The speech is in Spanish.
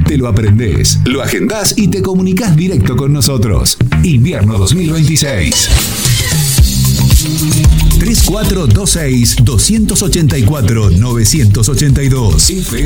Te lo aprendés, lo agendás y te comunicás directo con nosotros. Invierno 2026. 3426-284-982.